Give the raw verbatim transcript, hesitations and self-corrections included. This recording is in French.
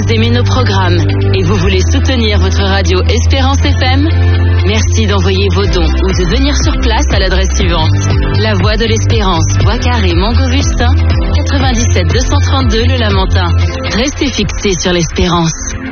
aimez nos programmes et vous voulez soutenir votre radio Espérance F M, merci d'envoyer vos dons ou de venir sur place à l'adresse suivante. La Voie de l'Espérance, Bois Carré, Mangovustin, quatre-vingt-dix-sept deux cent trente-deux Le Lamentin. Restez fixés sur l'Espérance.